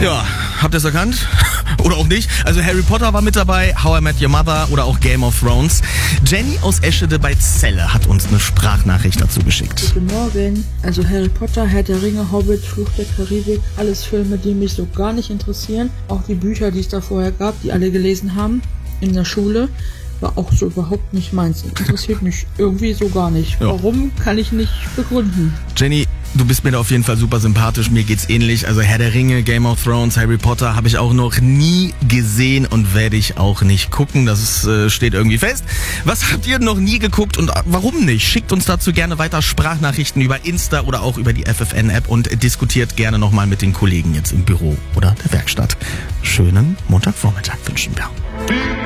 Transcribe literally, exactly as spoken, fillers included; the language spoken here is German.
Ja, habt ihr es erkannt? Oder auch nicht. Also Harry Potter war mit dabei, How I Met Your Mother oder auch Game of Thrones. Jenny aus Eschede bei Celle hat uns eine Sprachnachricht dazu geschickt. Guten Morgen. Also Harry Potter, Herr der Ringe, Hobbit, Fluch der Karibik, alles Filme, die mich so gar nicht interessieren. Auch die Bücher, die es da vorher gab, die alle gelesen haben in der Schule, war auch so überhaupt nicht meins. Interessiert mich irgendwie so gar nicht. Ja. Warum, kann ich nicht begründen. Jenny, du bist mir da auf jeden Fall super sympathisch. Mir geht's ähnlich. Also Herr der Ringe, Game of Thrones, Harry Potter habe ich auch noch nie gesehen und werde ich auch nicht gucken. Das ist, äh, steht irgendwie fest. Was habt ihr noch nie geguckt und warum nicht? Schickt uns dazu gerne weiter Sprachnachrichten über Insta oder auch über die F F N-App und diskutiert gerne nochmal mit den Kollegen jetzt im Büro oder der Werkstatt. Schönen Montagvormittag wünschen wir.